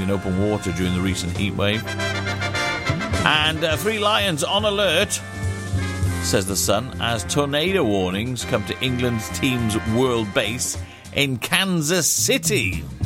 in open water during the recent heat wave. And 3 lions on alert, says The Sun, as tornado warnings come to England's team's world base in Kansas City.